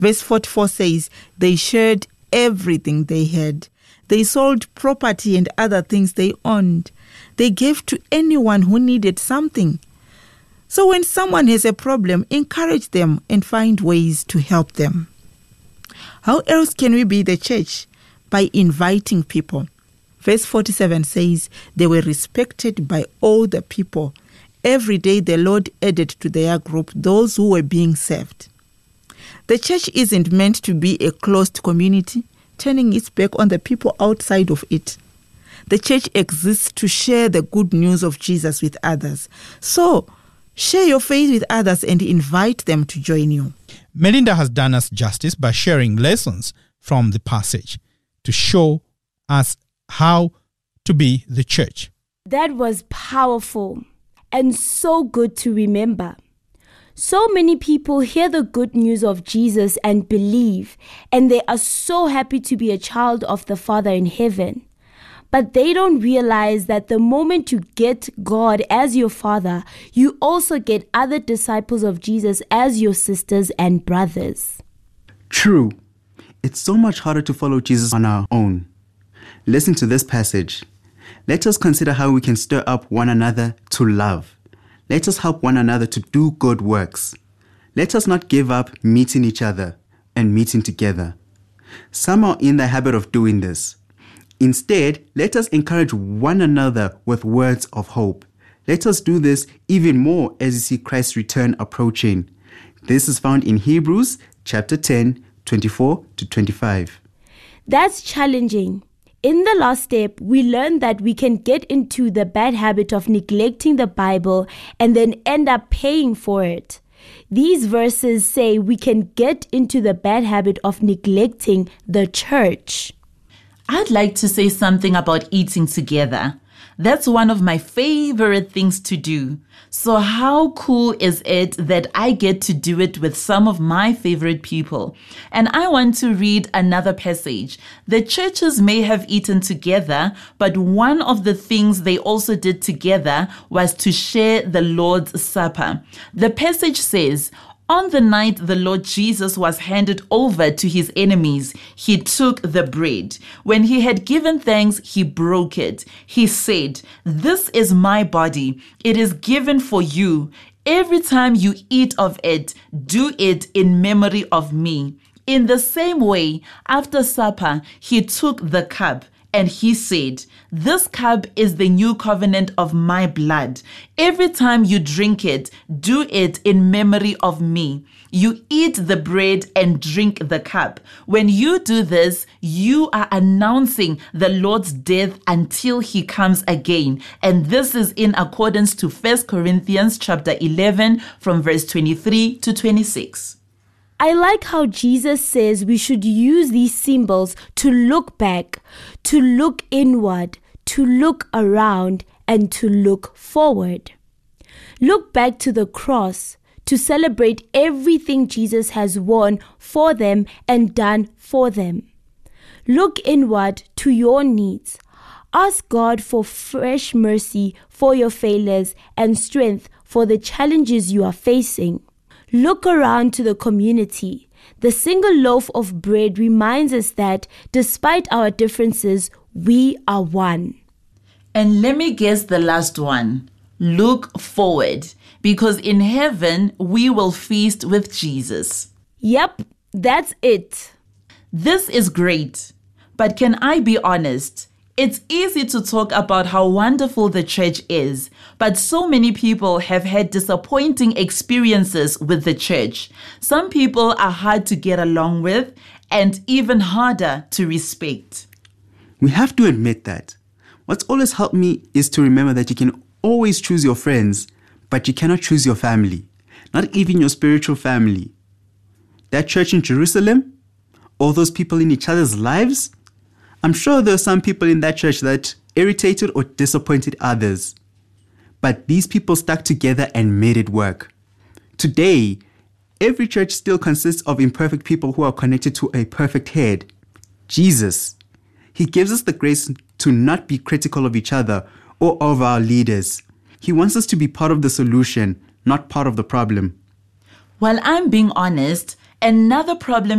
Verse 44 says, they shared everything they had. They sold property and other things they owned. They gave to anyone who needed something. So when someone has a problem, encourage them and find ways to help them. How else can we be the church? By inviting people. Verse 47 says, they were respected by all the people. Every day the Lord added to their group those who were being saved. The church isn't meant to be a closed community, turning its back on the people outside of it. The church exists to share the good news of Jesus with others. So, share your faith with others and invite them to join you. Melinda has done us justice by sharing lessons from the passage to show us how to be the church. That was powerful and so good to remember. So many people hear the good news of Jesus and believe, and they are so happy to be a child of the Father in heaven. But they don't realize that the moment you get God as your Father, you also get other disciples of Jesus as your sisters and brothers. True. It's so much harder to follow Jesus on our own. Listen to this passage. Let us consider how we can stir up one another to love. Let us help one another to do good works. Let us not give up meeting each other and meeting together. Some are in the habit of doing this. Instead, let us encourage one another with words of hope. Let us do this even more as you see Christ's return approaching. This is found in Hebrews chapter 10, 24 to 25. That's challenging. In the last step, we learned that we can get into the bad habit of neglecting the Bible and then end up paying for it. These verses say we can get into the bad habit of neglecting the church. I'd like to say something about eating together. That's one of my favorite things to do. So how cool is it that I get to do it with some of my favorite people? And I want to read another passage. The churches may have eaten together, but one of the things they also did together was to share the Lord's Supper. The passage says, on the night the Lord Jesus was handed over to his enemies, he took the bread. When he had given thanks, he broke it. He said, "This is my body. It is given for you. Every time you eat of it, do it in memory of me." In the same way, after supper, he took the cup. And he said, "This cup is the new covenant of my blood. Every time you drink it, do it in memory of me. You eat the bread and drink the cup. When you do this, you are announcing the Lord's death until he comes again." And this is in accordance to 1 Corinthians chapter 11 from verse 23 to 26. I like how Jesus says we should use these symbols to look back, to look inward, to look around, and to look forward. Look back to the cross to celebrate everything Jesus has won for them and done for them. Look inward to your needs. Ask God for fresh mercy for your failures and strength for the challenges you are facing. Look around to the community. The single loaf of bread reminds us that despite our differences, we are one. And let me guess the last one. Look forward, because in heaven we will feast with Jesus. Yep, that's it. This is great, but can I be honest? It's easy to talk about how wonderful the church is, but so many people have had disappointing experiences with the church. Some people are hard to get along with and even harder to respect. We have to admit that. What's always helped me is to remember that you can always choose your friends, but you cannot choose your family, not even your spiritual family. That church in Jerusalem, all those people in each other's lives, I'm sure there are some people in that church that irritated or disappointed others. But these people stuck together and made it work. Today, every church still consists of imperfect people who are connected to a perfect head, Jesus. He gives us the grace to not be critical of each other or of our leaders. He wants us to be part of the solution, not part of the problem. Well, I'm being honest, Another problem